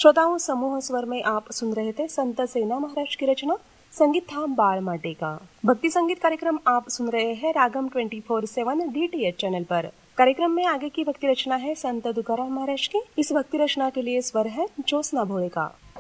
श्रोताओं, समूह स्वर में आप सुन रहे थे संत सेना महाराज की रचना। संगीत था बाल माटे का। भक्ति संगीत कार्यक्रम आप सुन रहे हैं रागम 24/7 DTH चैनल पर। कार्यक्रम में आगे की भक्ति रचना है संत तुकाराम महाराज की। इस भक्ति रचना के लिए स्वर है ज्योत्सना भोले का।